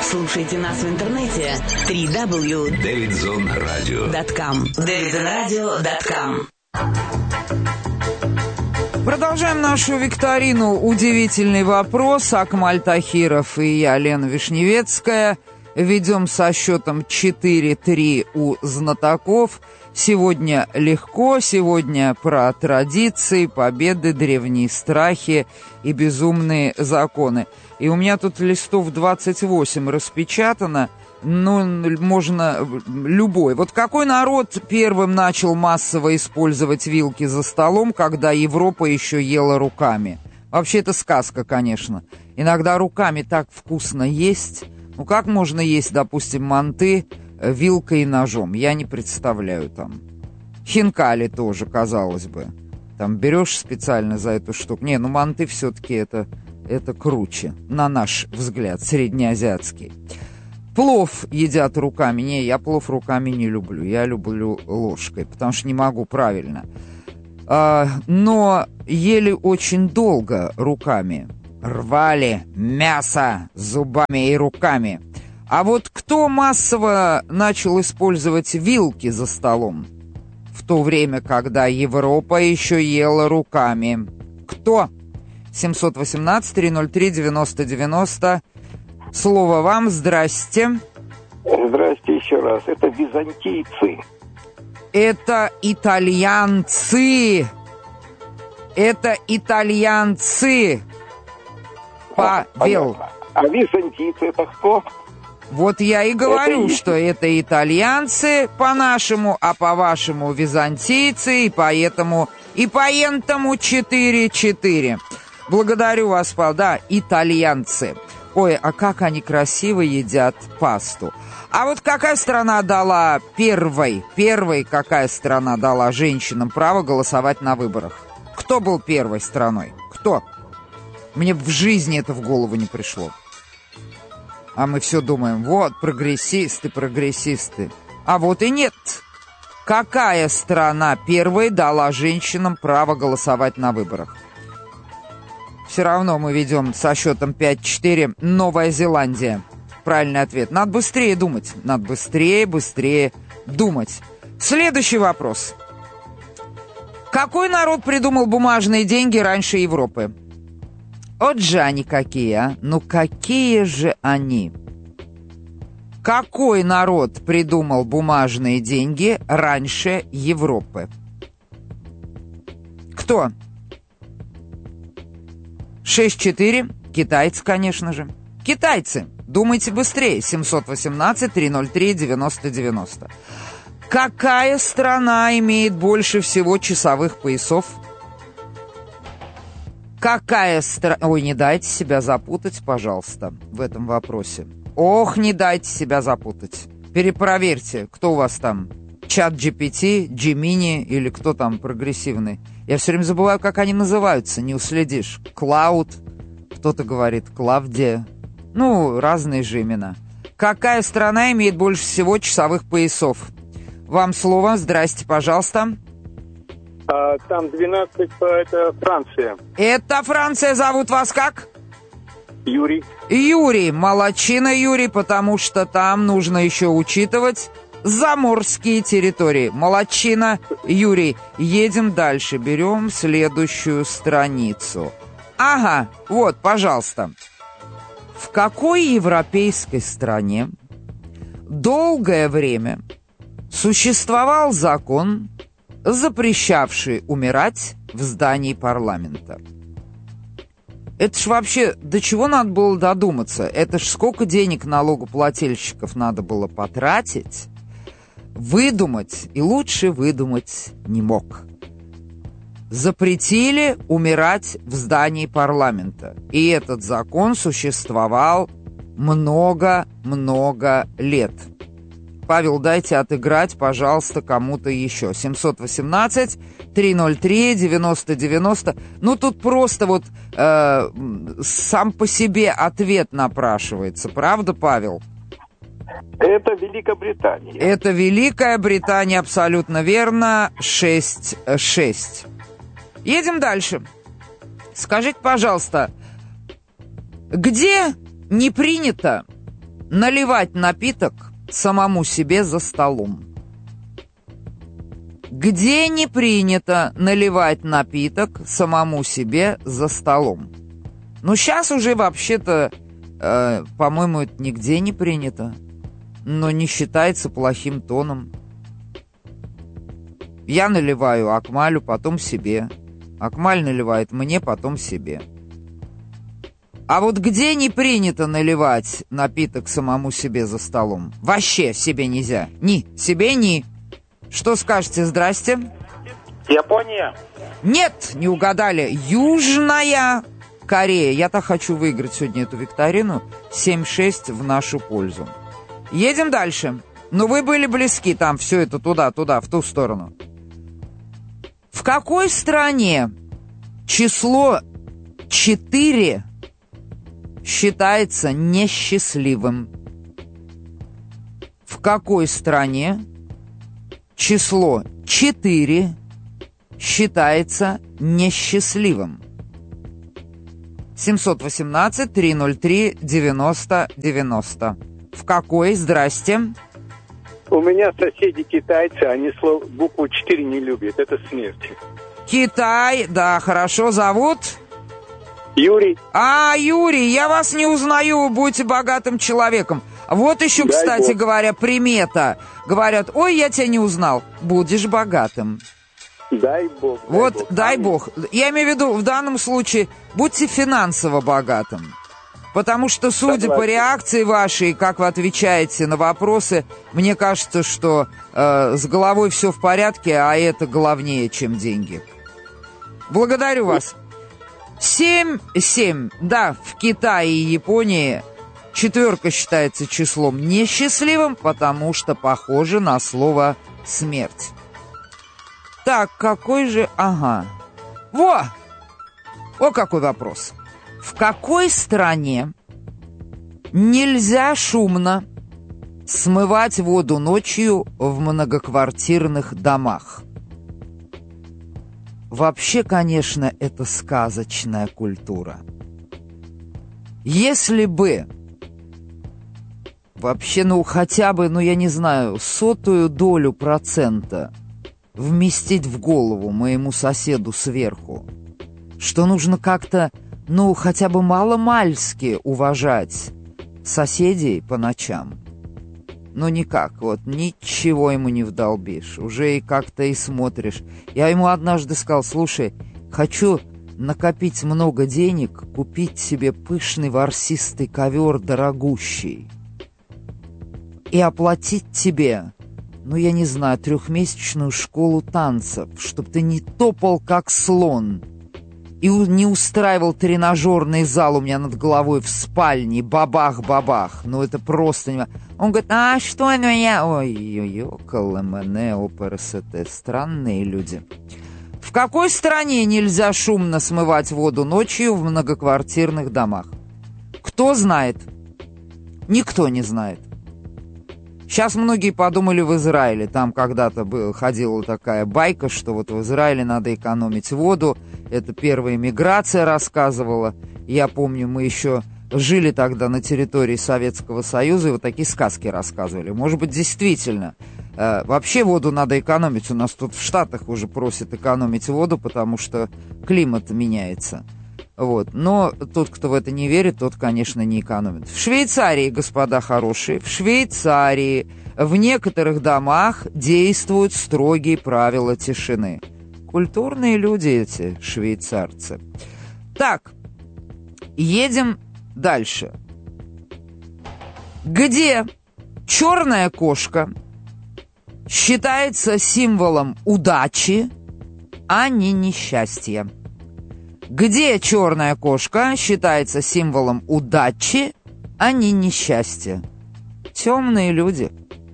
Слушайте нас в интернете www.davidzonradio.com. davidzonradio.com. Продолжаем нашу викторину «Удивительный вопрос». Акмаль Тахиров и я, Лена Вишневецкая. Ведем со счетом 4-3 у знатоков. Сегодня легко, сегодня про традиции, победы, древние страхи и безумные законы. И у меня тут листов 28 распечатано, ну, можно любой. Вот какой народ первым начал массово использовать вилки за столом, когда Европа еще ела руками? Вообще, это сказка, конечно. Иногда руками так вкусно есть. Ну, как можно есть, допустим, манты вилкой и ножом? Я не представляю там. Хинкали тоже, казалось бы. Там берешь специально за эту штуку. Не, ну манты все-таки это круче, на наш взгляд, среднеазиатский. Плов едят руками. Не, я плов руками не люблю. Я люблю ложкой, потому что не могу правильно. Но ели очень долго руками. Рвали мясо зубами и руками. А вот кто массово начал использовать вилки за столом? В то время, когда Европа еще ела руками. Кто? 718-303-90-90. Слово вам. Здрасте. Здрасте еще раз. Это византийцы. Это итальянцы. Это итальянцы. Павел. А византийцы это кто? Вот я и говорю, что это итальянцы по-нашему, а по-вашему византийцы, и поэтому 4-4. Благодарю вас, Павел. Да, итальянцы. Ой, а как они красиво едят пасту. А вот какая страна дала первой какая страна дала женщинам право голосовать на выборах? Кто был первой страной? Кто? Мне в жизни это в голову не пришло. А мы все думаем, вот, прогрессисты. А вот и нет. Какая страна первой дала женщинам право голосовать на выборах? Все равно мы ведем со счетом 5-4. Новая Зеландия. Правильный ответ. Надо быстрее думать. Надо быстрее думать. Следующий вопрос. Какой народ придумал бумажные деньги раньше Европы? Вот же они какие, а? Ну какие же они? Какой народ придумал бумажные деньги раньше Европы? Кто? 6-4. Китайцы, конечно же. Китайцы. Думайте быстрее. 718-303-90-90. Какая страна имеет больше всего часовых поясов? Какая страна... Ой, не дайте себя запутать, пожалуйста, в этом вопросе. Ох, не дайте себя запутать. Перепроверьте, кто у вас там. Чат GPT, Gemini или кто там прогрессивный. Я все время забываю, как они называются, не уследишь. Клауд, кто-то говорит Клавдия. Ну, разные же имена. Какая страна имеет больше всего часовых поясов? Вам слово. Здрасте, пожалуйста. Там 12, это Франция. Это Франция. Зовут вас как? Юрий. Юрий. Молодчина, Юрий, потому что там нужно еще учитывать заморские территории. Молодчина, Юрий. Едем дальше. Берем следующую страницу. Ага, вот, пожалуйста. В какой европейской стране долгое время существовал закон, запрещавший умирать в здании парламента? Это ж вообще, до чего надо было додуматься? Это ж сколько денег налогоплательщиков надо было потратить, выдумать, и лучше выдумать не мог. Запретили умирать в здании парламента. И этот закон существовал много-много лет. Павел, дайте отыграть, пожалуйста, кому-то еще. 718-303-90-90. Ну, тут просто вот сам по себе ответ напрашивается. Правда, Павел? Это Великобритания. Это Великая Британия, абсолютно верно. 6-6. Едем дальше. Скажите, пожалуйста, где не принято наливать напиток самому себе за столом? Где не принято наливать напиток самому себе за столом? Ну, сейчас уже вообще-то, по-моему, это нигде не принято, но не считается плохим тоном. Я наливаю Акмалю, потом себе. Акмаль наливает мне, потом себе. А вот где не принято наливать напиток самому себе за столом? Вообще себе нельзя. Себе ни. Что скажете? Здрасте. Япония. Нет, не угадали. Южная Корея. Я так хочу выиграть сегодня эту викторину. 7-6 в нашу пользу. Едем дальше. Но вы были близки там, все это туда, в ту сторону. В какой стране число 4 считается несчастливым? В какой стране число 4 считается несчастливым? 718-303-90-90. В какой? Здрасте. У меня соседи китайцы, они букву 4 не любят. Это смерть. Китай, да, хорошо, зовут? Юрий. Юрий, я вас не узнаю, вы будете богатым человеком. Вот еще, Дай кстати Бог. говоря, примета. Говорят, ой, я тебя не узнал, будешь богатым. Дай Бог. Вот, дай Бог. Я имею в виду, в данном случае, будьте финансово богатым. Потому что, судя по реакции вашей, как вы отвечаете на вопросы, мне кажется, что с головой все в порядке, а это главнее, чем деньги. Благодарю вас. 7-7. Да, в Китае и Японии 4 считается числом несчастливым, потому что похоже на слово «смерть». Так, какой же... Ага. О, какой вопрос. В какой стране нельзя шумно смывать воду ночью в многоквартирных домах? Вообще, конечно, это сказочная культура. Если бы вообще, хотя бы, я не знаю, 0,01% вместить в голову моему соседу сверху, что нужно как-то, хотя бы мало-мальски уважать соседей по ночам. Никак, ничего ему не вдолбишь. Уже и как-то и смотришь. Я ему однажды сказал, слушай, хочу накопить много денег, купить себе пышный ворсистый ковер дорогущий и оплатить тебе, я не знаю, 3-месячную школу танцев, чтобы ты не топал как слон и не устраивал тренажерный зал у меня над головой в спальне, бабах-бабах. Это просто не... Он говорит, что я... Ой-ой-ой, мене ОПРСТ. Странные люди. В какой стране нельзя шумно смывать воду ночью в многоквартирных домах? Кто знает? Никто не знает. Сейчас многие подумали в Израиле. Там когда-то ходила такая байка, что в Израиле надо экономить воду. Это первая миграция рассказывала. Я помню, мы еще жили тогда на территории Советского Союза, и такие сказки рассказывали. Может быть, действительно, вообще воду надо экономить. У нас тут в Штатах уже просят экономить воду, потому что климат меняется. Но тот, кто в это не верит, тот, конечно, не экономит. В Швейцарии, господа хорошие, в Швейцарии в некоторых домах действуют строгие правила тишины. Культурные люди эти швейцарцы. Так, едем дальше. Где черная кошка считается символом удачи, а не несчастья? Где черная кошка считается символом удачи, а не несчастья? Темные люди.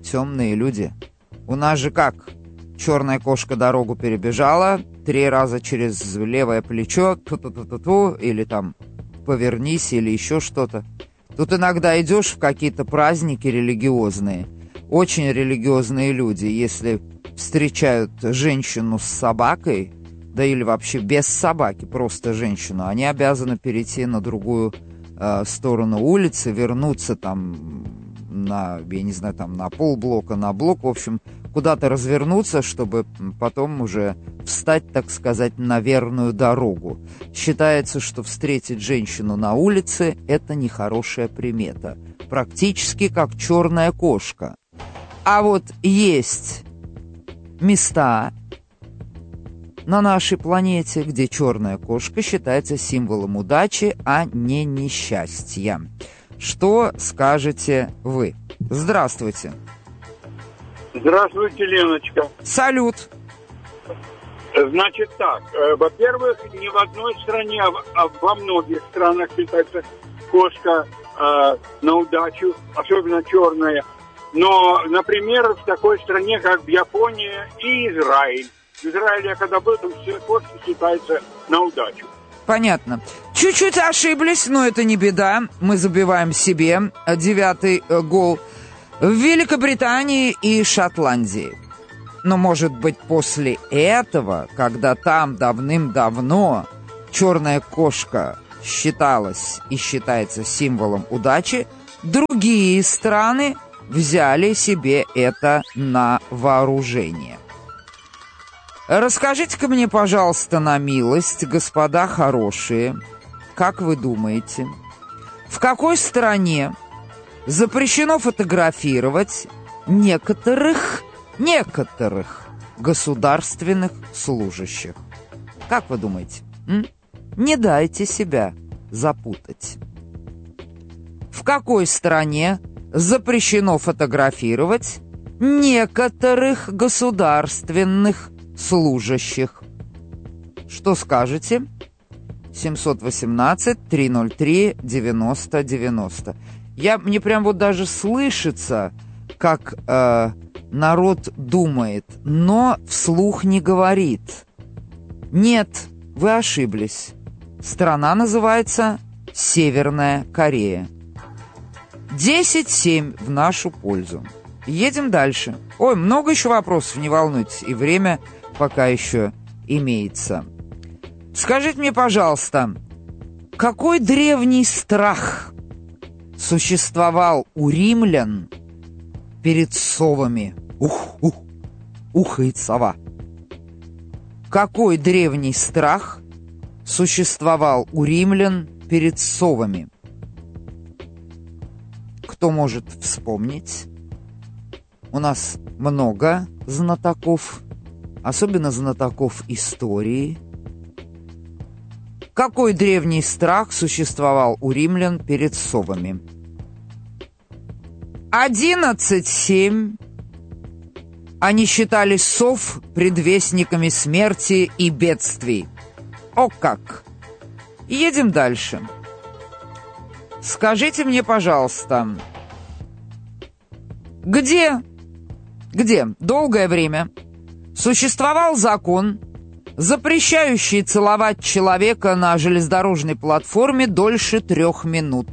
У нас же как? Черная кошка дорогу перебежала, 3 раза через левое плечо, ту-ту-ту-ту-ту, или там повернись, или еще что-то. Тут иногда идешь в какие-то праздники религиозные. Очень религиозные люди, если встречают женщину с собакой, да или вообще без собаки, просто женщину, они обязаны перейти на другую сторону улицы, вернуться там на, я не знаю, там на полблока, на блок, в общем, куда-то развернуться, чтобы потом уже встать, так сказать, на верную дорогу. Считается, что встретить женщину на улице – это нехорошая примета. Практически как черная кошка. А вот есть места на нашей планете, где черная кошка считается символом удачи, а не несчастья. Что скажете вы? Здравствуйте. Здравствуйте, Леночка. Салют. Значит так, во-первых, не в одной стране, а во многих странах считается кошка на удачу, особенно черная. Но, например, в такой стране, как Япония и Израиль. В Израиле, я когда был, там все кошки считаются на удачу. Понятно. Чуть-чуть ошиблись, но это не беда. Мы забиваем себе 9-й гол. В Великобритании и Шотландии. Но, может быть, после этого, когда там давным-давно черная кошка считалась и считается символом удачи, другие страны взяли себе это на вооружение. Расскажите-ка мне, пожалуйста, на милость, господа хорошие, как вы думаете, в какой стране запрещено фотографировать некоторых государственных служащих? Как вы думаете? Не дайте себя запутать. В какой стране запрещено фотографировать некоторых государственных служащих? Что скажете? 718-303-90-90. Мне прям вот даже слышится, как народ думает, но вслух не говорит. Нет, вы ошиблись. Страна называется Северная Корея. 10-7 в нашу пользу. Едем дальше. Ой, много еще вопросов, не волнуйтесь, и время пока еще имеется. Скажите мне, пожалуйста, какой древний страх существовал у римлян перед совами? Ухает сова. Какой древний страх существовал у римлян перед совами? Кто может вспомнить? У нас много знатоков, особенно знатоков истории. Какой древний страх существовал у римлян перед совами? 11-7. Они считали сов предвестниками смерти и бедствий. О как! Едем дальше. Скажите мне, пожалуйста, где долгое время существовал закон, запрещающий целовать человека на железнодорожной платформе дольше 3 минут?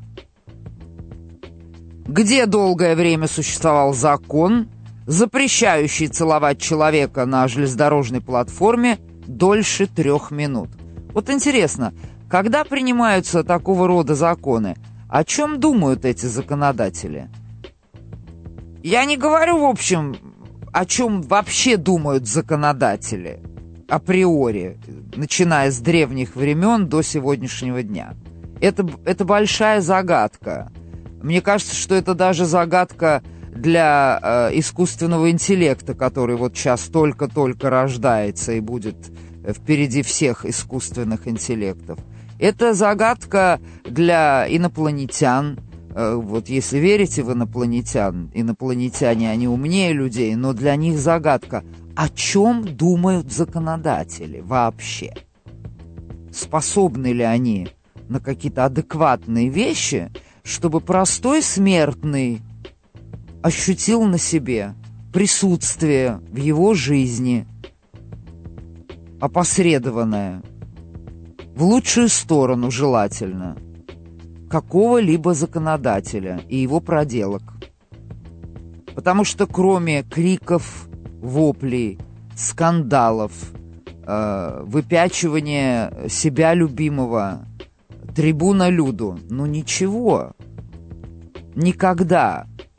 Где долгое время существовал закон, запрещающий целовать человека на железнодорожной платформе дольше 3 минут? Вот интересно, когда принимаются такого рода законы, о чем думают эти законодатели? Я не говорю, в общем, о чем вообще думают законодатели априори, начиная с древних времен до сегодняшнего дня. Это большая загадка. Мне кажется, что это даже загадка для искусственного интеллекта, который вот сейчас только-только рождается и будет впереди всех искусственных интеллектов. Это загадка для инопланетян. Вот если верите в инопланетян, инопланетяне, они умнее людей, но для них загадка, о чем думают законодатели вообще? Способны ли они на какие-то адекватные вещи, чтобы простой смертный ощутил на себе присутствие в его жизни, опосредованное, в лучшую сторону желательно, какого-либо законодателя и его проделок. Потому что кроме криков, воплей, скандалов, выпячивания себя любимого, трибуна люду, ничего. Никогда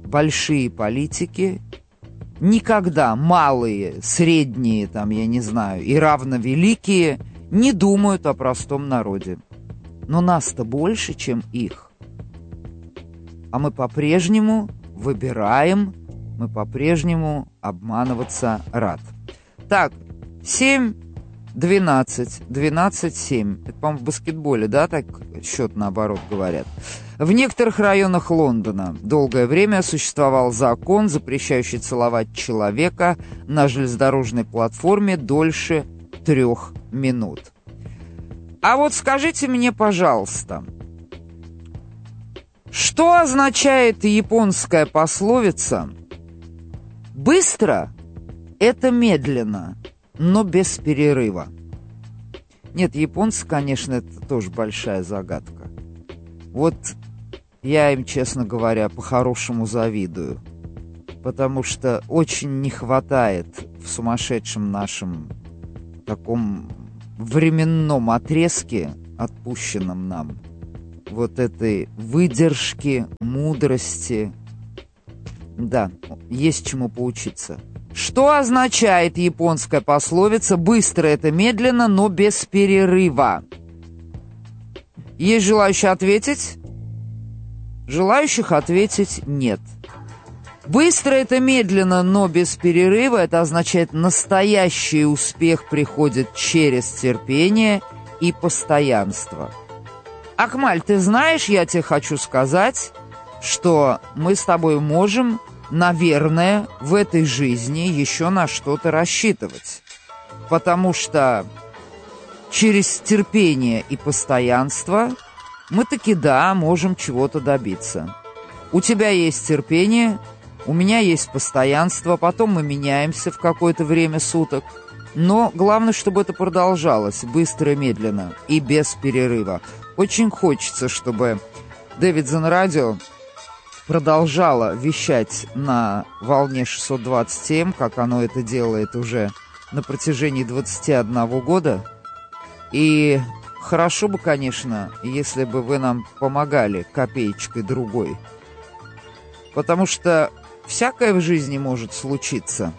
большие политики, никогда малые, средние, там, я не знаю, и равновеликие не думают о простом народе. Но нас-то больше, чем их. А мы по-прежнему выбираем, мы по-прежнему обманываться рад. Так, 7-12, 12-7. Это, по-моему, в баскетболе, да, так счет наоборот говорят. В некоторых районах Лондона долгое время существовал закон, запрещающий целовать человека на железнодорожной платформе дольше 3 минут. А вот скажите мне, пожалуйста, что означает японская пословица «быстро – это медленно, но без перерыва»? Нет, японцы, конечно, это тоже большая загадка. Вот я им, честно говоря, по-хорошему завидую, потому что очень не хватает в сумасшедшем нашем таком временном отрезке, отпущенном нам, вот этой выдержки, мудрости. Да, есть чему поучиться. Что означает японская пословица «быстро это медленно, но без перерыва»? Есть желающие ответить? Желающих ответить нет. Быстро это медленно, но без перерыва, это означает, настоящий успех приходит через терпение и постоянство. Акмаль, ты знаешь, я тебе хочу сказать, что мы с тобой можем, наверное, в этой жизни еще на что-то рассчитывать. Потому что через терпение и постоянство мы таки, да, можем чего-то добиться. У тебя есть терпение, у меня есть постоянство, потом мы меняемся в какое-то время суток. Но главное, чтобы это продолжалось быстро и медленно и без перерыва. Очень хочется, чтобы Дэвидсон Радио продолжало вещать на волне 627, как оно это делает уже на протяжении 21 года. И хорошо бы, конечно, если бы вы нам помогали копеечкой другой. Потому что всякое в жизни может случиться.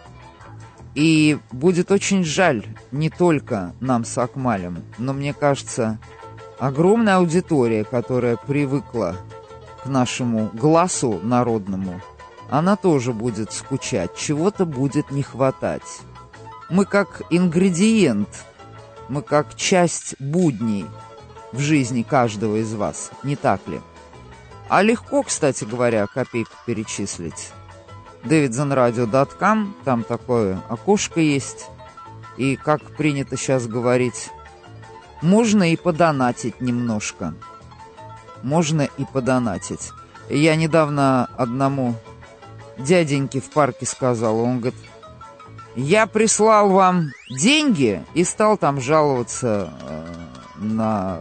И будет очень жаль не только нам с Акмалем, но, мне кажется, огромная аудитория, которая привыкла к нашему гласу народному, она тоже будет скучать, чего-то будет не хватать. Мы как ингредиент, мы как часть будней в жизни каждого из вас, не так ли? А легко, кстати говоря, копейку перечислить. davidsonradio.com, там такое окошко есть. И, как принято сейчас говорить, можно и подонатить немножко. Можно и подонатить. Я недавно одному дяденьке в парке сказал, он говорит: я прислал вам деньги, и стал там жаловаться на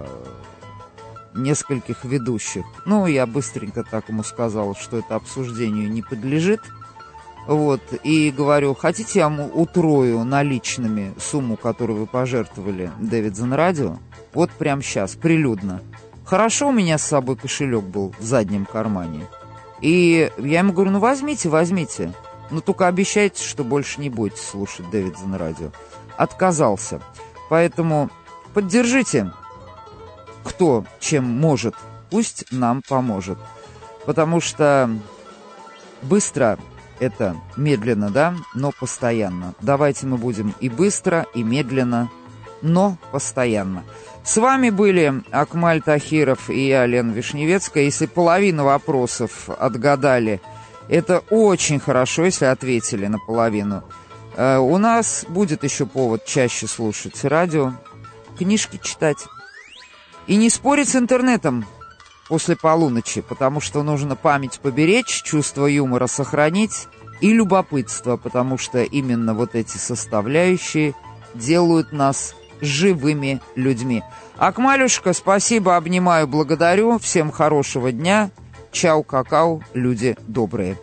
нескольких ведущих. Ну, я быстренько так ему сказал, что это обсуждению не подлежит. Вот, и говорю, хотите, я вам утрою наличными сумму, которую вы пожертвовали Дэвидсон Радио? Вот прямо сейчас, прилюдно. Хорошо, у меня с собой кошелек был в заднем кармане. И я ему говорю, ну возьмите, возьмите. Но только обещайте, что больше не будете слушать Дэвидсон Радио. Отказался. Поэтому поддержите, кто чем может. Пусть нам поможет. Потому что быстро это медленно, да, но постоянно. Давайте мы будем и быстро, и медленно, но постоянно. С вами были Акмаль Тахиров и я, Лена Вишневецкая. Если половину вопросов отгадали, это очень хорошо, если ответили на половину. У нас будет еще повод чаще слушать радио, книжки читать. И не спорить с интернетом после полуночи, потому что нужно память поберечь, чувство юмора сохранить и любопытство, потому что именно вот эти составляющие делают нас живыми людьми. Акмалюшка, спасибо, обнимаю, благодарю. Всем хорошего дня. Чау, какау, люди добрые.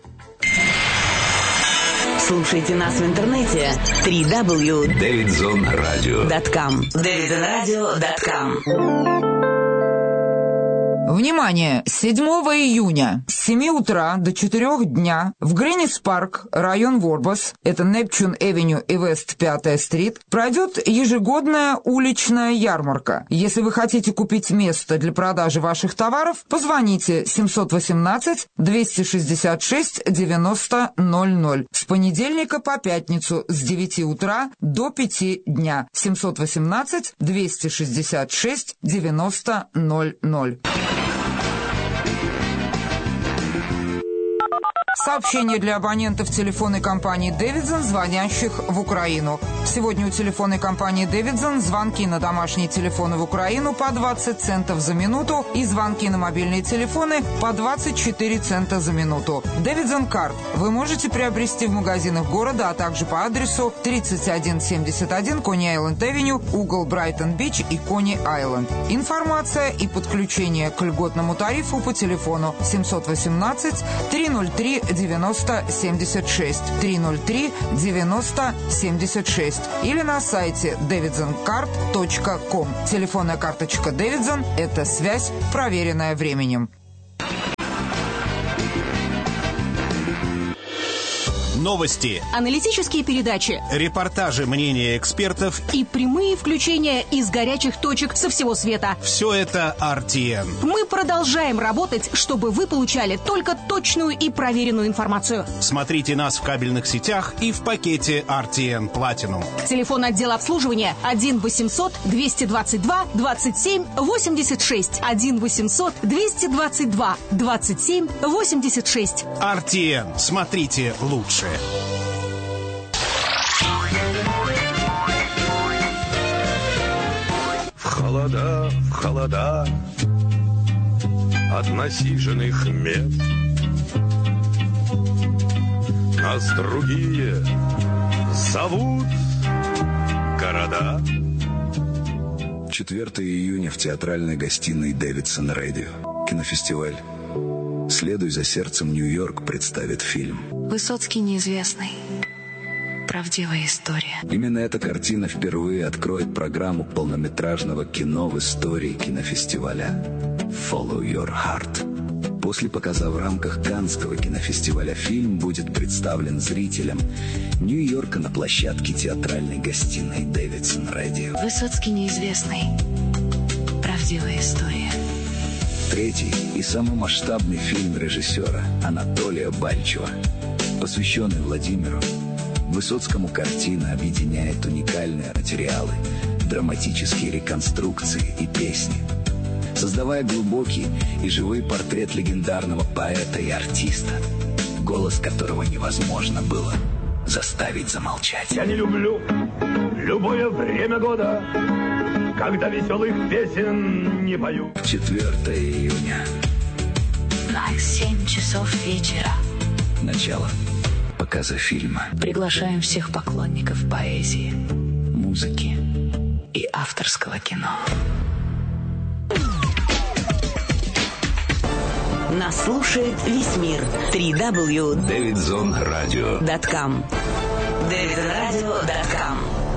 Слушайте нас в интернете www.davidsonradio.com. davidsonradio.com. Внимание! 7 июня 7 утра до 4 дня в Гринис-парк, район Ворбас, это Непчун-Эвеню и Вест 5-я стрит, пройдет ежегодная уличная ярмарка. Если вы хотите купить место для продажи ваших товаров, позвоните 718-266-9000 с понедельника по пятницу с 9 утра до 5 дня. 718-266-9000. Сообщение для абонентов телефонной компании «Дэвидсон», звонящих в Украину. Сегодня у телефонной компании «Дэвидсон» звонки на домашние телефоны в Украину по 20 центов за минуту и звонки на мобильные телефоны по 24 цента за минуту. «Дэвидсон Карт» вы можете приобрести в магазинах города, а также по адресу 3171 Кони-Айленд-Авеню, угол Брайтон-Бич и Кони-Айленд. Информация и подключение к льготному тарифу по телефону 718-303-9076, 303-9076 или на сайте davidsoncard.com. Телефонная карточка Davidson – это связь, проверенная временем. Новости, аналитические передачи, репортажи, мнения экспертов и прямые включения из горячих точек со всего света. Все это RTN. Мы продолжаем работать, чтобы вы получали только точную и проверенную информацию. Смотрите нас в кабельных сетях и в пакете RTN Platinum. Телефон отдела обслуживания 1-800-222-27-86. 1-800-222-27-86. RTN. Смотрите лучше. В холода от насиженных мест нас другие зовут города. 4 июня в театральной гостиной Дэвидсон Радио. Кинофестиваль «Следуй за сердцем Нью-Йорк» представит фильм Высоцкий неизвестный. Правдивая история. Именно эта картина впервые откроет программу полнометражного кино в истории кинофестиваля «Follow Your Heart». После показа в рамках Каннского кинофестиваля фильм будет представлен зрителям Нью-Йорка на площадке театральной гостиной Дэвидсон Радио. Высоцкий неизвестный. Правдивая история. Третий и самый масштабный фильм режиссера Анатолия Бальчева, посвященный Владимиру. Высоцкому картина объединяет уникальные материалы, драматические реконструкции и песни, создавая глубокий и живой портрет легендарного поэта и артиста, голос которого невозможно было заставить замолчать. Я не люблю любое время года, когда веселых песен не пою. 4 июня. 7 часов вечера. Начало показа фильма. Приглашаем всех поклонников поэзии, музыки и авторского кино. Нас слушает весь мир. www.davidzonradio.com. davidzonradio.com.